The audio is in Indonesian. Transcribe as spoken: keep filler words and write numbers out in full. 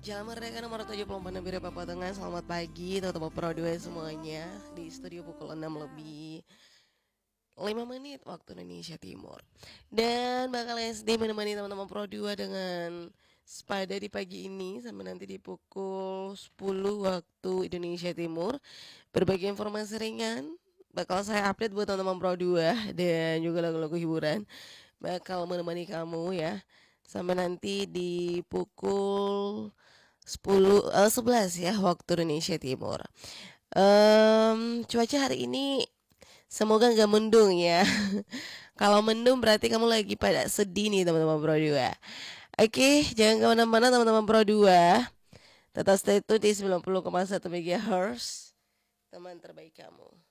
Jalan Merdeka nomor tujuh puluh empat Nabire Papua Tengah. Selamat pagi teman-teman Pro dua semuanya. Di studio pukul enam lebih lima menit waktu Indonesia Timur. Dan bakal S D menemani teman-teman Pro dua dengan sepada di pagi ini sampai nanti di pukul sepuluh waktu Indonesia Timur. Berbagi informasi ringan bakal saya update buat teman-teman Pro dua dan juga lagu-lagu hiburan bakal menemani kamu ya sampai nanti di pukul sepuluh eh, sebelas ya waktu Indonesia Timur. Um, cuaca hari ini semoga nggak mendung ya. Kalau mendung berarti kamu lagi pada sedih nih teman-teman Pro dua. Oke, jangan kemana-mana teman-teman Pro dua. Tetap stay tune di sembilan puluh koma satu megahertz, teman terbaik kamu.